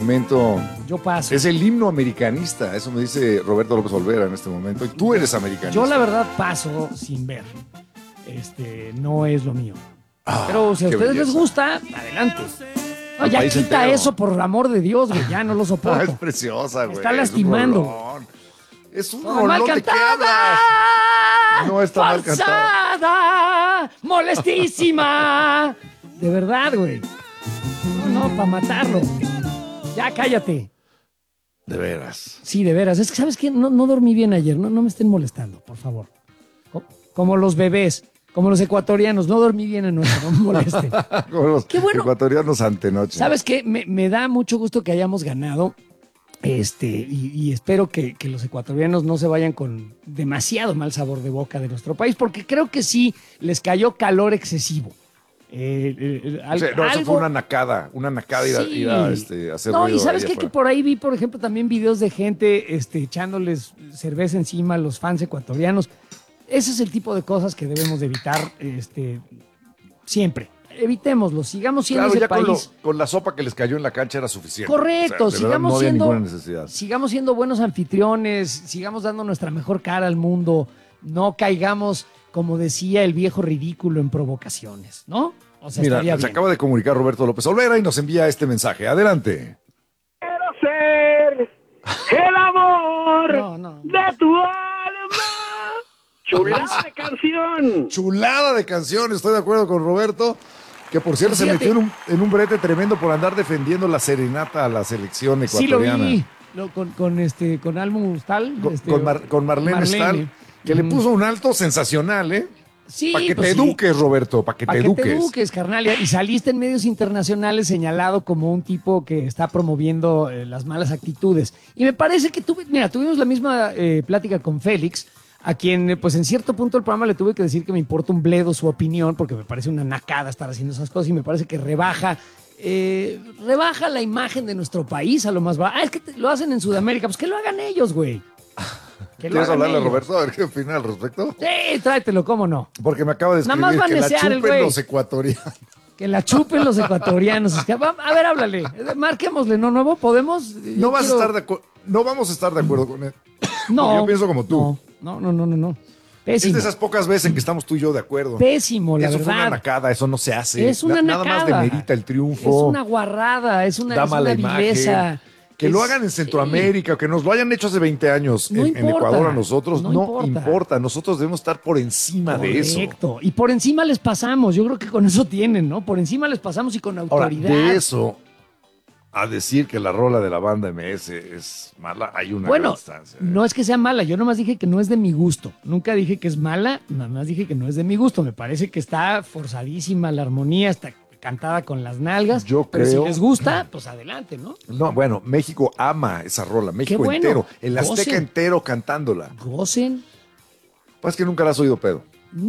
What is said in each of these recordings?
segmento Yo paso. es el himno americanista. Eso me dice Roberto López Olvera en este momento. Y tú eres americanista. Yo la verdad paso sin ver. No es lo mío. Pero si a qué ustedes les belleza. gusta, adelante. No, Al ya país quita entero. eso, por el amor de Dios, güey. Ya no lo Es soporto. preciosa, güey. Está lastimando. Es un ¡Oh, rolón. mal ¿De qué cantada! hablas? No está mal cantada. ¡Forzada! ¡Molestísima! De verdad, güey. No, para matarlo. Ya cállate. De veras. Sí, de veras. Es que, ¿sabes qué? No dormí bien ayer. No me estén molestando, por favor. Como los bebés, como los ecuatorianos. No dormí bien anoche, no me molesten. Como los Qué bueno. ecuatorianos antenoche. ¿Sabes qué? Me da mucho gusto que hayamos ganado. Y espero que los ecuatorianos no se vayan con demasiado mal sabor de boca de nuestro país, porque creo que sí les cayó calor excesivo. Eso fue una nacada ir a hacer No, ruido y sabes ahí qué? afuera. Que por ahí vi, por ejemplo, también videos de gente echándoles cerveza encima a los fans ecuatorianos. Ese es el tipo de cosas que debemos de evitar siempre. Evitémoslo, sigamos siendo Claro, ese ya país. con la sopa que les cayó en la cancha era suficiente. Correcto, O sea, de verdad, sigamos no había siendo, ninguna necesidad. sigamos siendo buenos anfitriones, sigamos dando nuestra mejor cara al mundo, no caigamos, como decía el viejo ridículo, en provocaciones, ¿no? O sea, Mira, estaría se bien. acaba de comunicar Roberto López Olvera y nos envía este mensaje. Adelante. Quiero ser el amor No. de tu alma. Chulada de canción. Chulada de canción, estoy de acuerdo con Roberto, que por cierto se Fíjate. metió en un brete tremendo por andar defendiendo la serenata a la selección Sí lo ecuatoriana. vi, con Almo Stal. Con Marlene Stahl, que le puso un alto sensacional, ¿eh? Sí, Para que pues te sí. eduques, Roberto, para que Para te que te eduques. eduques, carnal. Y saliste en medios internacionales señalado como un tipo que está promoviendo las malas actitudes. Y me parece que tuvimos la misma plática con Félix, a quien, pues en cierto punto del programa le tuve que decir que me importa un bledo su opinión, porque me parece una nacada estar haciendo esas cosas y me parece que rebaja la imagen de nuestro país a lo más bajo. Es que lo hacen en Sudamérica, pues que lo hagan ellos, güey. Que lo ¿Quieres hagan hablarle a ellos. Roberto a ver qué opina al respecto? Sí, tráetelo, cómo no. Porque me acaba de Nada más escribir va a que la necear el chupen güey. los ecuatorianos. Que la chupen los ecuatorianos. Es que, a ver, háblale. Marquémosle, ¿no? ¿Nuevo? ¿Podemos? No vamos a estar de acuerdo con él. No. Yo pienso como tú. No. Es Pésimo. de esas pocas veces en que estamos tú y yo de acuerdo. Pésimo, la Eso fue una verdad. nacada, eso no se hace. Es una Nada nacada. más demerita el triunfo. Es una guarrada, es una Da mala vileza. imagen. Que lo hagan en Centroamérica, o que nos lo hayan hecho hace 20 años No en importa. Ecuador a nosotros, No no importa. importa. Nosotros debemos estar por encima de eso. Correcto. Y por encima les pasamos. Yo creo que con eso tienen, ¿no? Por encima les pasamos y con Ahora, autoridad. de eso a decir que la rola de la banda MS es mala, hay una gran Bueno, distancia. no es que sea mala, yo nomás dije que no es de mi gusto. Nunca dije que es mala, nada más dije que no es de mi gusto. Me parece que está forzadísima la armonía, está cantada con las nalgas. Yo pero creo- si les gusta, pues adelante, ¿no? No, bueno, México ama esa rola, México bueno. entero, el Azteca Gocen. entero cantándola. Gocen. Pues que nunca la has oído, pedo.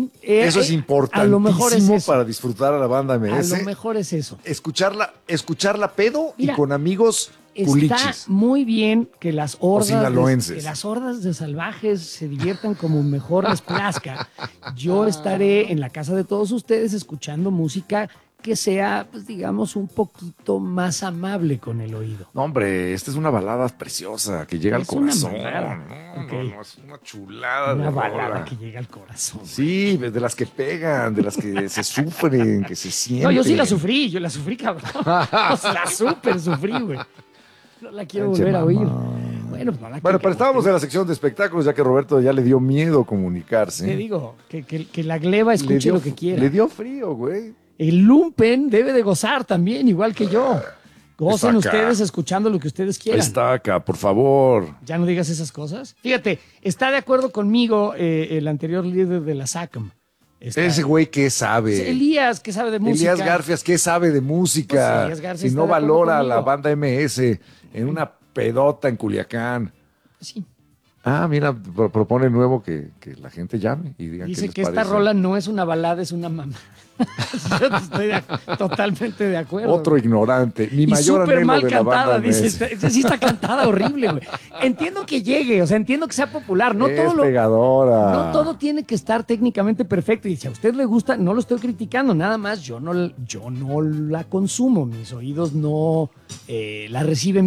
Eso es A lo mejor es importantísimo eso. para disfrutar a la banda A MS. lo mejor es eso. Escucharla pedo Mira, y con amigos Está culichis. muy bien que las sinaloenses. que las hordas de salvajes se diviertan como mejor les plazca. Yo estaré en la casa de todos ustedes escuchando música que sea, pues digamos, un poquito más amable con el oído. No, hombre, esta es una balada preciosa que llega Es al una corazón. balada. No, Ok. no, es una chulada Una de balada rola. que llega al corazón. Sí, de las que pegan, de las que se sufren, que se sienten. No, yo sí la sufrí, cabrón. Pues la súper sufrí, güey. No la quiero Pinche volver a oír. mamón. Bueno, pues no la Bueno, pero estábamos en la sección de espectáculos, ya que Roberto ya le dio miedo comunicarse. Te digo, que la gleba escuche lo que quiera. Le dio frío, güey. El lumpen debe de gozar también, igual que yo. Gocen Está acá. ustedes escuchando lo que ustedes quieran. Está acá, por favor. Ya no digas esas cosas. Fíjate, está de acuerdo conmigo el anterior líder de la SACM. Ese güey, ¿qué sabe? Elías, que sabe de música. Elías Garfias, ¿qué sabe de música? Pues Elías Garfias Si está no de acuerdo valora a la conmigo. banda MS en una pedota en Culiacán. Sí. Ah, mira, propone nuevo que la gente llame y diga qué Dice les que esta parece. rola no es una balada, es una mamá. Yo estoy totalmente de acuerdo. Otro ignorante. Mi Y mayor súper anhelo mal de la cantada, banda dice. MS. Esta sí está cantada horrible, güey. Entiendo que llegue, o sea, entiendo que sea popular. No Es todo lo, pegadora. no todo tiene que estar técnicamente perfecto. Y si a usted le gusta, no lo estoy criticando. Nada más, yo no la consumo. Mis oídos no la reciben